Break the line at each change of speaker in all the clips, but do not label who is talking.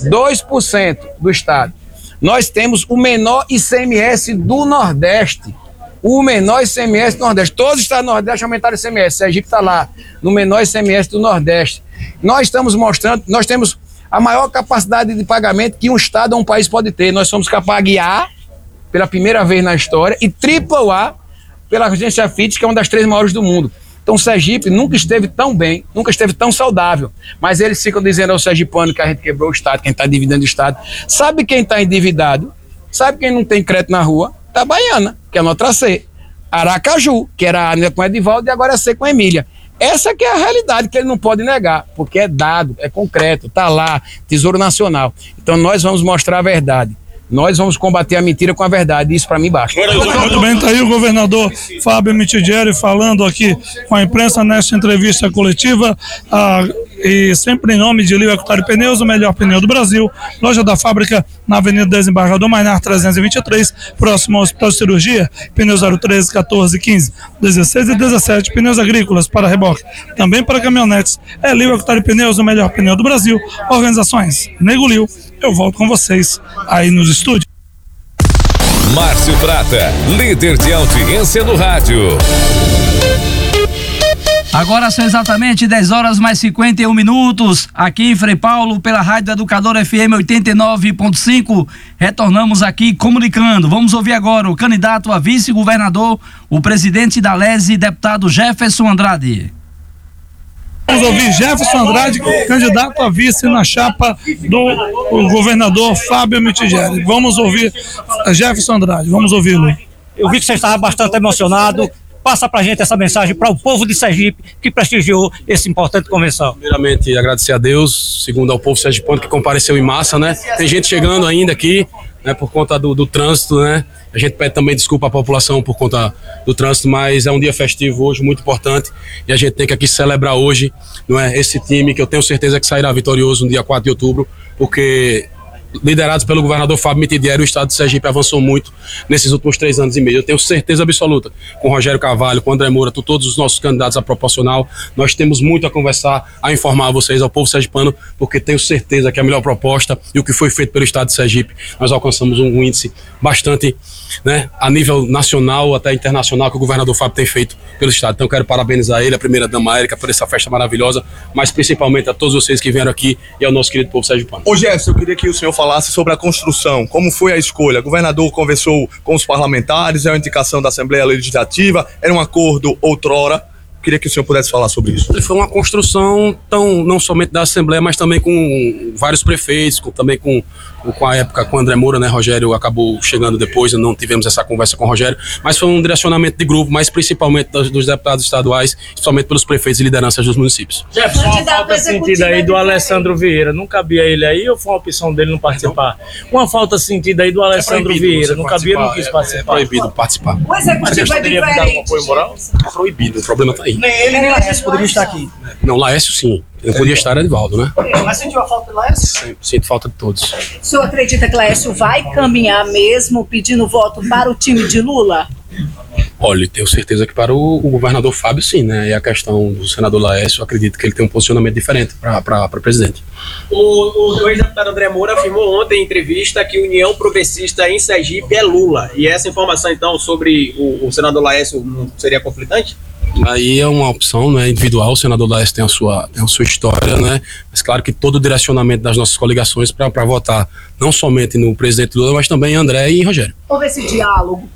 2% do estado. Nós temos o menor ICMS do Nordeste. O menor ICMS do Nordeste. Todos os estados do Nordeste aumentaram o ICMS. Sergipe está lá, no menor ICMS do Nordeste. Nós estamos mostrando, nós temos a maior capacidade de pagamento que um estado ou um país pode ter. Nós somos capazes de A, pela primeira vez na história, e AAA pela agência Fitch, que é uma das 3 maiores do mundo. Então o Sergipe nunca esteve tão bem, nunca esteve tão saudável. Mas eles ficam dizendo ao sergipano que a gente quebrou o estado, quem está endividando o estado. Sabe quem está endividado? Sabe quem não tem crédito na rua? Itabaiana, que é a nota C. Aracaju, que era A com Edivaldo e agora é C com Emília. Essa que é a realidade que ele não pode negar, porque é dado, é concreto, está lá, Tesouro Nacional. Então nós vamos mostrar a verdade. Nós vamos combater a mentira com a verdade, isso para mim basta.
Muito bem, está aí o governador Fábio Mitidieri falando aqui com a imprensa nesta entrevista coletiva, e sempre em nome de Lio Equitare Pneus, o melhor pneu do Brasil, loja da fábrica na Avenida Desembargador Mainar 323, próximo ao Hospital de Cirurgia, pneus 013, 14, 15, 16 e 17, pneus agrícolas para reboque, também para caminhonetes. É Lio Equitare Pneus, o melhor pneu do Brasil. Organizações Nego Lio. Eu volto com vocês aí nos estúdios.
Márcio Prata, líder de audiência no rádio.
Agora são exatamente 10 horas mais 51 minutos, aqui em Frei Paulo, pela Rádio Educador FM 89.5. Retornamos aqui comunicando. Vamos ouvir agora o candidato a vice-governador, o presidente da LESE, deputado Jefferson Andrade.
Vamos ouvir Jefferson Andrade, candidato a vice na chapa do governador Fábio Mitidieri. Vamos ouvir Jefferson Andrade, vamos ouvi-lo.
Eu vi que você estava bastante emocionado. Passa pra gente essa mensagem para o povo de Sergipe que prestigiou esse importante convenção.
Primeiramente, agradecer a Deus, segundo ao povo sergipano que compareceu em massa, né? Tem gente chegando ainda aqui, né, por conta do trânsito, né? A gente pede também desculpa à população por conta do trânsito, mas é um dia festivo hoje, muito importante, e a gente tem que aqui celebrar hoje, não é? Esse time que eu tenho certeza que sairá vitorioso no dia 4 de outubro, porque liderados pelo governador Fábio Mitidieri, o estado de Sergipe avançou muito nesses últimos 3 anos e meio. Eu tenho certeza absoluta, com Rogério Carvalho, com André Moura, com todos os nossos candidatos a proporcional, nós temos muito a conversar, a informar a vocês, ao povo sergipano, porque tenho certeza que a melhor proposta e o que foi feito pelo estado de Sergipe, nós alcançamos um índice bastante, né, a nível nacional, até internacional, que o governador Fábio tem feito pelo estado. Então quero parabenizar ele, a primeira-dama Érica, por essa festa maravilhosa, mas principalmente a todos vocês que vieram aqui e ao nosso querido povo sergipano.
Ô Jefferson, eu queria que o senhor falasse sobre a construção, como foi a escolha? O governador conversou com os parlamentares, é uma indicação da Assembleia Legislativa, era um acordo outrora. Queria que o senhor pudesse falar sobre isso.
Foi uma construção não somente da Assembleia, mas também com vários prefeitos, também com a época com o André Moura, né? Rogério acabou chegando depois, não tivemos essa conversa com o Rogério, mas foi um direcionamento de grupo, mas principalmente dos deputados estaduais, principalmente pelos prefeitos e lideranças dos municípios.
Jefferson, uma falta sentida aí do Alessandro Vieira, não cabia ele aí ou foi uma opção dele não participar? Uma falta sentida aí do Alessandro Vieira, não cabia, não quis participar.
É proibido participar.
O executivo é diferente.
Apoio moral? É proibido, o problema está aí.
Nem ele nem Laércio poderia estar aqui.
Não, Laércio sim. Ele podia estar, Edivaldo, né?
Mas sentiu a falta de Laércio?
Sinto falta de todos.
O senhor acredita que Laércio vai caminhar mesmo pedindo voto para o time de Lula?
Olha, tenho certeza que para o governador Fábio sim, né? E a questão do senador Laércio, eu acredito que ele tem um posicionamento diferente para presidente.
O ex-deputado André Moura afirmou ontem em entrevista que União Progressista em Sergipe é Lula. E essa informação, então, sobre o senador Laércio não seria conflitante?
Aí é uma opção, né, individual, o senador Laércio tem a sua história, né, mas claro que todo o direcionamento das nossas coligações para votar não somente no presidente Lula, mas também em André e em Rogério.
Houve esse diálogo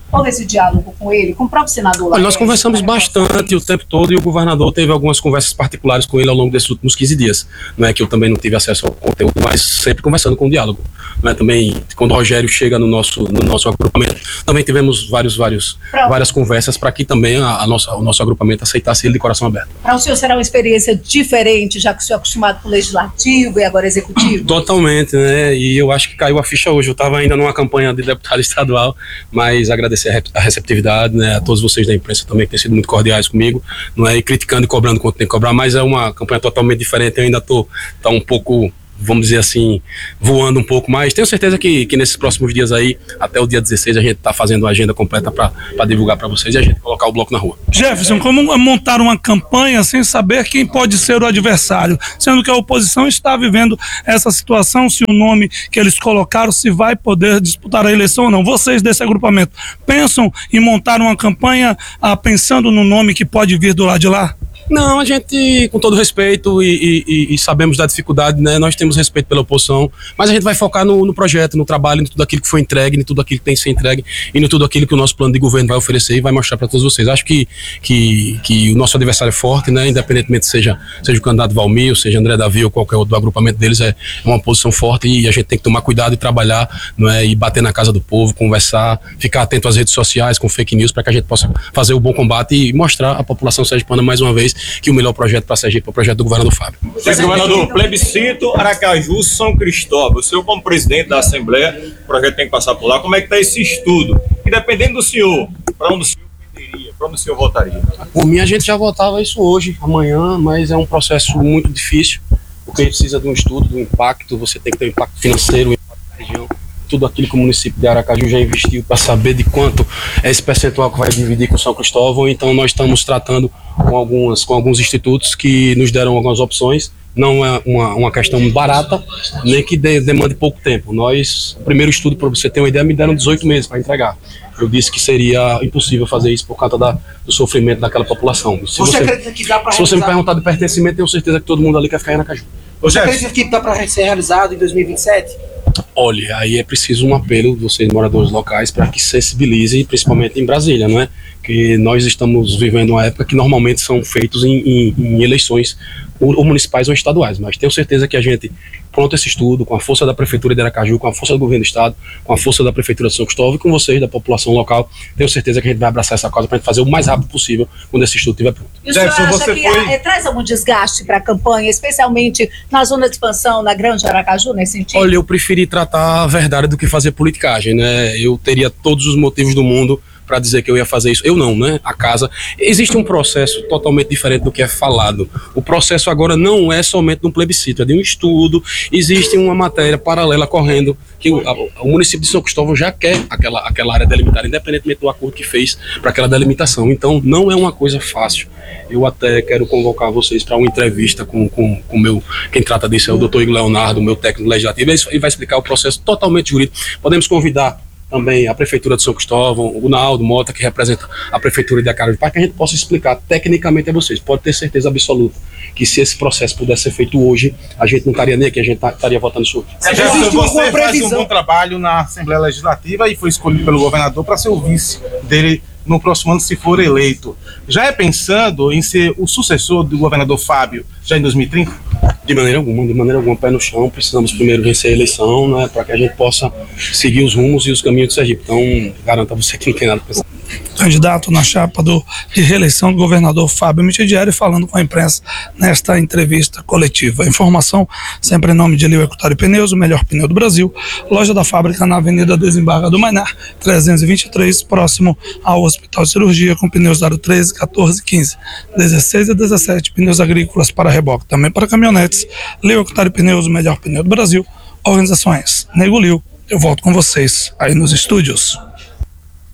com ele, com o próprio senador Laércio?
Olha, nós conversamos bastante o tempo todo e o governador teve algumas conversas particulares com ele ao longo desses últimos 15 dias, não é que eu também não tive acesso ao conteúdo, mas sempre conversando com o diálogo, não é? Também quando o Rogério chega no nosso agrupamento, também tivemos várias conversas para que também o nosso agrupamento aceitasse ele de coração aberto.
Para o senhor será uma experiência diferente, já que o senhor é acostumado com o legislativo e agora executivo?
Totalmente, né, e eu acho que caiu a ficha hoje, eu estava ainda numa campanha de deputado estadual, mas agradecer a receptividade, né, a todos vocês da imprensa também que têm sido muito cordiais comigo, não é, e criticando e cobrando quando tem que cobrar, mas é uma campanha totalmente diferente, eu ainda estou um pouco vamos dizer assim, voando um pouco mais. Tenho certeza que nesses próximos dias aí, até o dia 16, a gente está fazendo a agenda completa para divulgar para vocês e a gente colocar o bloco na rua.
Jefferson, como montar uma campanha sem saber quem pode ser o adversário, sendo que a oposição está vivendo essa situação, se o nome que eles colocaram, se vai poder disputar a eleição ou não. Vocês desse agrupamento pensam em montar uma campanha pensando no nome que pode vir do lado de lá?
Não, a gente, com todo respeito e sabemos da dificuldade, né? Nós temos respeito pela oposição, mas a gente vai focar no projeto, no trabalho, em tudo aquilo que foi entregue, em tudo aquilo que tem que ser entregue e em tudo aquilo que o nosso plano de governo vai oferecer e vai mostrar para todos vocês. Acho que o nosso adversário é forte, né? Independentemente seja o candidato Valmir, seja André Davi ou qualquer outro do agrupamento deles, é uma posição forte e a gente tem que tomar cuidado e trabalhar, não é? E bater na casa do povo, conversar, ficar atento às redes sociais com fake news para que a gente possa fazer o bom combate e mostrar à população sergipana mais uma vez que o melhor projeto para Sergipe é o projeto do governador Fábio.
Governador, plebiscito Aracaju, São Cristóvão. O senhor, como presidente da Assembleia, o projeto tem que passar por lá. Como é que está esse estudo? E dependendo do senhor, para onde o senhor iria, para onde o senhor votaria?
Por mim, a gente já votava isso hoje, amanhã, mas é um processo muito difícil, porque precisa de um estudo, do impacto, você tem que ter um impacto financeiro, um impacto na região. Tudo aquilo que o município de Aracaju já investiu para saber de quanto é esse percentual que vai dividir com São Cristóvão. Então nós estamos tratando com alguns institutos que nos deram algumas opções. Não é uma questão barata, nem que demande pouco tempo. O primeiro estudo, para você ter uma ideia, me deram 18 meses para entregar. Eu disse que seria impossível fazer isso por conta do sofrimento daquela população.
Você acredita que dá para
Se você me perguntar de pertencimento, tenho certeza que todo mundo ali quer ficar em Aracaju.
Você acredita que dá para ser realizado em 2027?
Olha, aí é preciso um apelo de vocês, moradores locais, para que sensibilizem, principalmente em Brasília, não é? Que nós estamos vivendo uma época que normalmente são feitos em eleições ou municipais ou estaduais, mas tenho certeza que a gente, pronto esse estudo, com a força da Prefeitura de Aracaju, com a força do Governo do Estado, com a força da Prefeitura de São Cristóvão e com vocês, da população local, tenho certeza que a gente vai abraçar essa causa para a gente fazer o mais rápido possível quando esse estudo estiver pronto.
E o senhor acha que traz algum desgaste para a campanha, especialmente na zona de expansão, na Grande Aracaju, nesse sentido?
Olha, eu preferi tratar a verdade do que fazer politicagem, né? Eu teria todos os motivos do mundo para dizer que eu ia fazer isso. Eu não, né? A casa. Existe um processo totalmente diferente do que é falado. O processo agora não é somente de um plebiscito, é de um estudo. Existe uma matéria paralela correndo que o município de São Cristóvão já quer aquela área delimitada, independentemente do acordo que fez para aquela delimitação. Então, não é uma coisa fácil. Eu até quero convocar vocês para uma entrevista com quem trata disso é o doutor Igor Leonardo, meu técnico legislativo, e vai explicar o processo totalmente jurídico. Podemos convidar também a Prefeitura de São Cristóvão, o Naldo Mota, que representa a Prefeitura de Aracaju, para que a gente possa explicar tecnicamente a vocês. Pode ter certeza absoluta que se esse processo pudesse ser feito hoje, a gente não estaria nem aqui, a gente estaria votando isso hoje.
Você faz um bom trabalho na Assembleia Legislativa e foi escolhido pelo governador para ser o vice dele no próximo ano, se for eleito. Já é pensando em ser o sucessor do governador Fábio, já em 2030?
De maneira alguma, pé no chão. Precisamos primeiro vencer a eleição, né, para que a gente possa seguir os rumos e os caminhos de Sergipe. Então, garanto a você que não tem nada a pensar.
Candidato na chapa de reeleição do governador Fábio Mitidieri, falando com a imprensa nesta entrevista coletiva. Informação sempre em nome de Lio Equatório Pneus, o melhor pneu do Brasil. Loja da fábrica na Avenida Desembargador Mainar, 323, próximo ao Hospital de Cirurgia, com pneus aro 13, 14, 15, 16 e 17, pneus agrícolas para reboque, também para caminhonetes. Lio Equatório Pneus, o melhor pneu do Brasil. Organizações Nego Lio. Eu volto com vocês aí nos estúdios.